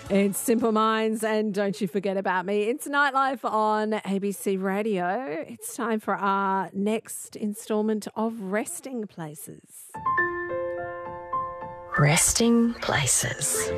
It's Simple Minds, and don't you forget about me. It's Nightlife on ABC Radio. It's time for our next instalment of Resting Places. Resting Places.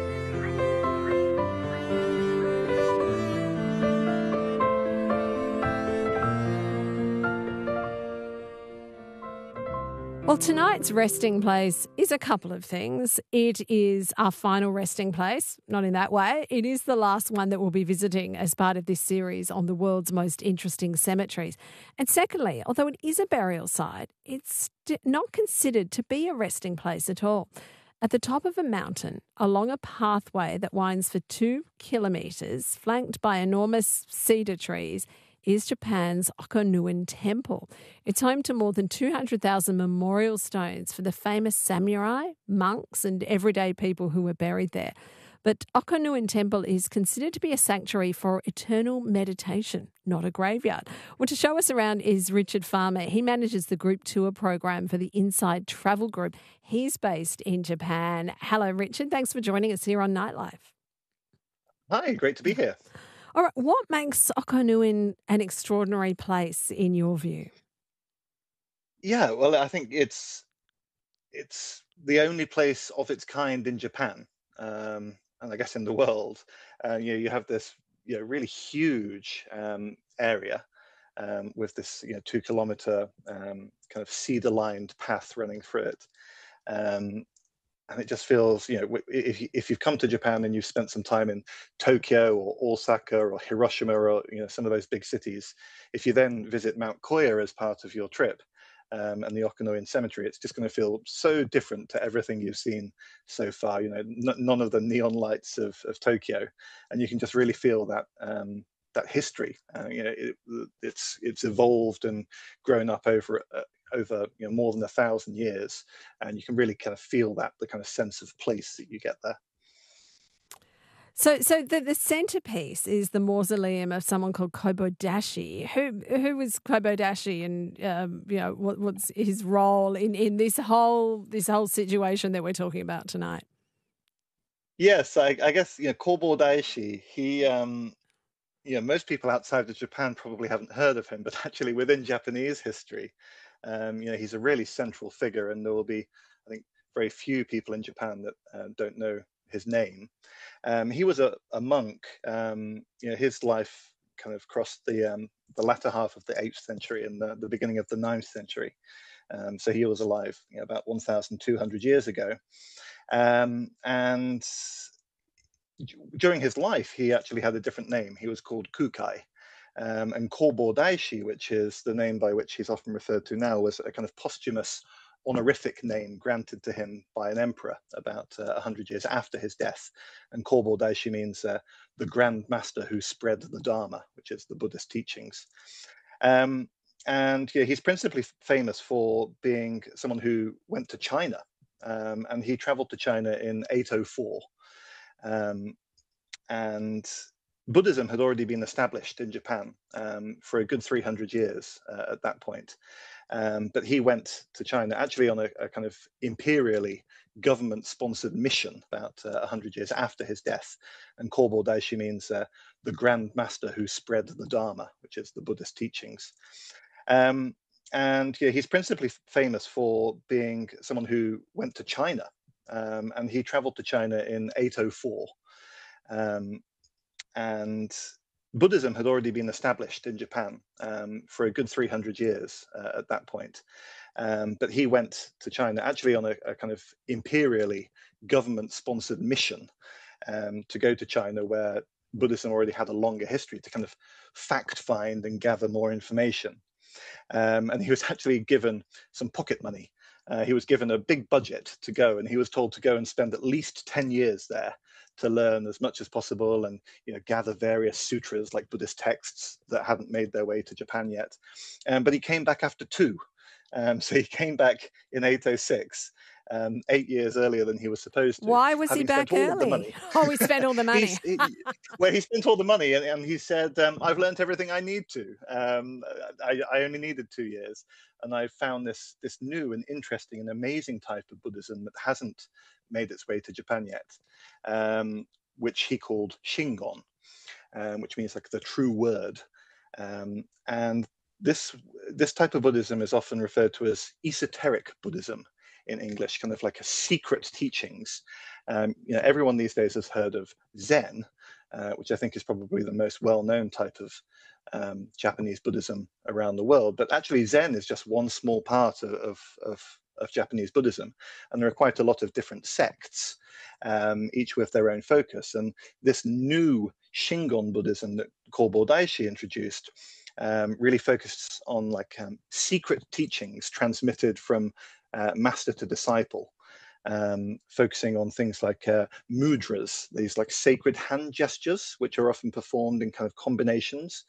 Well, tonight's resting place is a couple of things. It is our final resting place, not in that way. It is the last one that we'll be visiting as part of this series on the world's most interesting cemeteries. And secondly, although it is a burial site, it's not considered to be a resting place at all. At the top of a mountain, along a pathway that winds for 2 kilometres, flanked by enormous cedar trees, is Japan's Okonoen Temple. It's home to more than 200,000 memorial stones for the famous samurai, monks and everyday people who were buried there. But Okonoen Temple is considered to be a sanctuary for eternal meditation, not a graveyard. Well, to show us around is Richard Farmer. He manages the group tour program for the Inside Travel Group. He's based in Japan. Hello, Richard. Thanks for joining us here on Nightlife. Hi, great to be here. All right, what makes Okonoen an extraordinary place in your view? Yeah, well, I think it's the only place of its kind in Japan, and I guess in the world. You have this really huge area with this 2 kilometer kind of cedar-lined path running through it. And it just feels, if you've come to Japan and you've spent some time in Tokyo or Osaka or Hiroshima or some of those big cities, if you then visit Mount Koya as part of your trip and the Okonoen Cemetery, it's just going to feel so different to everything you've seen so far. None of the neon lights of Tokyo, and you can just really feel that history. It's evolved and grown up over more than 1,000 years, and you can really kind of feel the kind of sense of place that you get there. So the centerpiece is the mausoleum of someone called Kobodashi. Who was Kobodashi, and what's his role in this whole situation that we're talking about tonight? Yes, I guess Kobodashi. He most people outside of Japan probably haven't heard of him, but actually within Japanese history, he's a really central figure, and there will be, I think, very few people in Japan that don't know his name. He was a monk. His life kind of crossed the latter half of the 8th century and the beginning of the 9th century. So he was alive about 1,200 years ago. And during his life, he actually had a different name. He was called Kukai. And Kobo-Daishi, which is the name by which he's often referred to now, was a kind of posthumous honorific name granted to him by an emperor about 100 years after his death. And Kobo-Daishi means the Grand Master who spread the Dharma, which is the Buddhist teachings. And he's principally famous for being someone who went to China, and he traveled to China in 804. And Buddhism had already been established in Japan for a good 300 years at that point. But he went to China actually on a kind of imperially government-sponsored mission about 100 years after his death. And Kobo Daishi means the Grand Master who spread the Dharma, which is the Buddhist teachings. And he's principally famous for being someone who went to China. And he traveled to China in 804. And Buddhism had already been established in Japan for a good 300 years at that point. But he went to China actually on a kind of imperially government-sponsored mission to go to China, where Buddhism already had a longer history, to kind of fact-find and gather more information. And he was actually given some pocket money. He was given a big budget to go, and he was told to go and spend at least 10 years there to learn as much as possible and gather various sutras, like Buddhist texts that hadn't made their way to Japan yet. But he came back after 2. So he came back in 806, 8 years earlier than he was supposed to. Why was he back early? Oh, he spent all the money. He spent all the money, and he said, I've learned everything I need to. I only needed 2 years. And I found this new and interesting and amazing type of Buddhism that hasn't made its way to Japan yet. which he called Shingon, which means like the true word. And this type of Buddhism is often referred to as esoteric Buddhism in English, kind of like a secret teachings. Everyone these days has heard of Zen, which I think is probably the most well-known type of Japanese Buddhism around the world. But actually, Zen is just one small part of Japanese Buddhism, and there are quite a lot of different sects, each with their own focus. And this new Shingon Buddhism that Korbo Daishi introduced really focused on like secret teachings transmitted from master to disciple, focusing on things like mudras, these like sacred hand gestures, which are often performed in kind of combinations,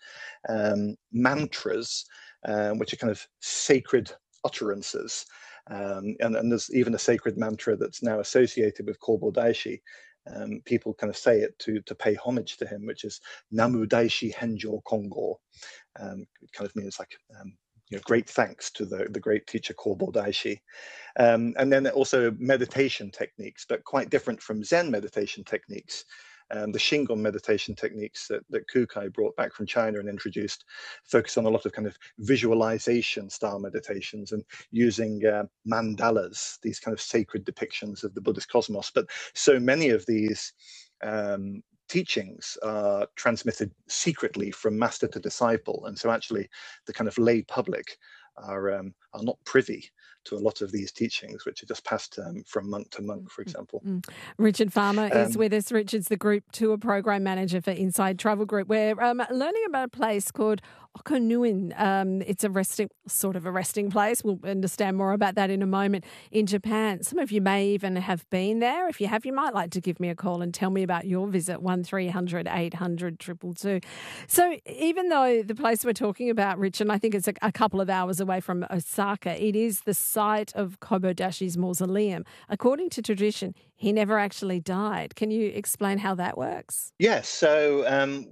mantras, which are kind of sacred utterances. And there's even a sacred mantra that's now associated with Korbo Daishi. People kind of say it to pay homage to him, which is Namu Daishi Henjo Kongo. It kind of means like great thanks to the great teacher Korbo Daishi. And then also meditation techniques, but quite different from Zen meditation techniques. The Shingon meditation techniques that Kukai brought back from China and introduced focus on a lot of kind of visualization style meditations and using mandalas, these kind of sacred depictions of the Buddhist cosmos. But so many of these teachings are transmitted secretly from master to disciple, and so actually the kind of lay public are not privy to a lot of these teachings, which are just passed from monk to monk, for example. Richard Farmer is with us. Richard's the Group Tour Program Manager for Inside Travel Group. We're learning about a place called Okunuin. It's a resting place. We'll understand more about that in a moment in Japan. Some of you may even have been there. If you have, you might like to give me a call and tell me about your visit, 1300 800 222. So even though the place we're talking about, Richard, I think it's a couple of hours away from Osaka, it is the site of Korbo Daishi's mausoleum. According to tradition, he never actually died. Can you explain how that works? Yes. So,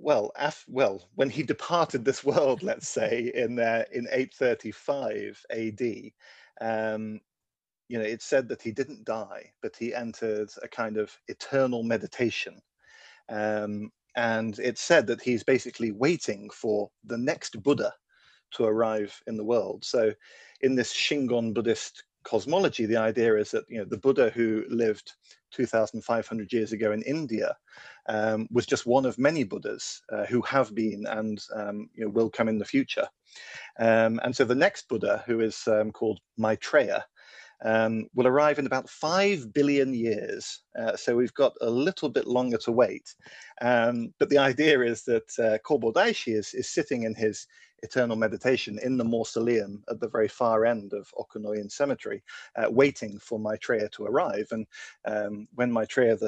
when he departed this world, let's say in 835 AD, it's said that he didn't die, but he entered a kind of eternal meditation. And it's said that he's basically waiting for the next Buddha to arrive in the world. So in this Shingon Buddhist cosmology, the idea is that the Buddha who lived 2,500 years ago in India was just one of many Buddhas who have been and will come in the future. And so the next Buddha, who is called Maitreya, will arrive in about 5 billion years. So we've got a little bit longer to wait. But the idea is that Korbo Daishi is sitting in his eternal meditation in the mausoleum at the very far end of Okunoin Cemetery, waiting for Maitreya to arrive. And when Maitreya,